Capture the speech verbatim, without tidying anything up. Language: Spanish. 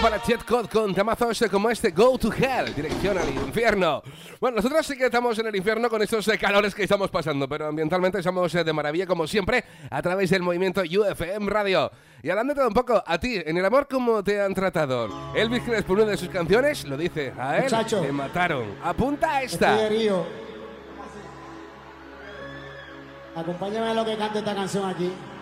para Jet Code con temazos como este, Go to Hell, dirección al infierno. Bueno, nosotros sí que estamos en el infierno con estos eh, calores que estamos pasando, pero ambientalmente estamos eh, de maravilla como siempre a través del movimiento U F M Radio. Y hablando de todo un poco, a ti, en el amor, ¿cómo te han tratado? Elvis Crespo, por una de sus canciones, lo dice, a él Muchacho, le mataron. Apunta a esta. Estoy herido. Acompáñame a lo que cante esta canción aquí.